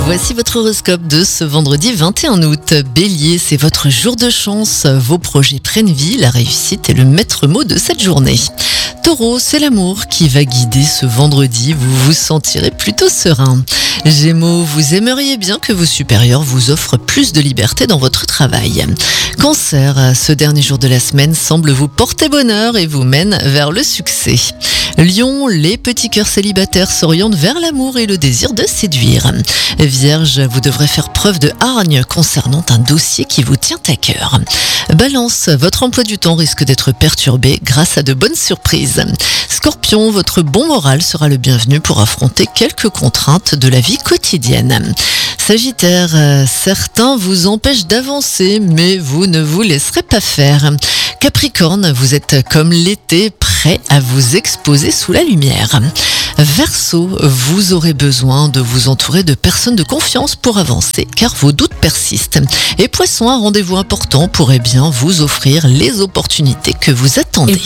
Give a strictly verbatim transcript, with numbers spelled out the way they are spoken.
Voici votre horoscope de ce vendredi vingt et un août. Bélier, c'est votre jour de chance. Vos projets prennent vie, la réussite est le maître mot de cette journée. Taureau, c'est l'amour qui va guider ce vendredi. Vous vous sentirez plutôt serein. Gémeaux, vous aimeriez bien que vos supérieurs vous offrent plus de liberté dans votre travail. Cancer, ce dernier jour de la semaine semble vous porter bonheur et vous mène vers le succès. Lion, les petits cœurs célibataires s'orientent vers l'amour et le désir de séduire. Vierge, vous devrez faire preuve de hargne concernant un dossier qui vous tient à cœur. Balance, votre emploi du temps risque d'être perturbé grâce à de bonnes surprises. Scorpion, votre bon moral sera le bienvenu pour affronter quelques contraintes de la vie quotidienne. Sagittaire, euh, certains vous empêchent d'avancer, mais vous ne vous laisserez pas faire. Capricorne, vous êtes comme l'été, prêt à vous exposer sous la lumière. Verseau, vous aurez besoin de vous entourer de personnes de confiance pour avancer, car vos doutes persistent. Et Poisson, un rendez-vous important pourrait bien vous offrir les opportunités que vous attendez.